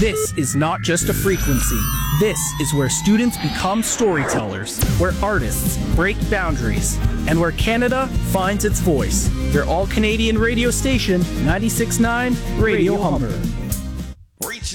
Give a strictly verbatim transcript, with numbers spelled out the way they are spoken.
This is not just a frequency. This is where students become storytellers, where artists break boundaries, and where Canada finds its voice. Your all-Canadian radio station, ninety-six point nine Radio Humber.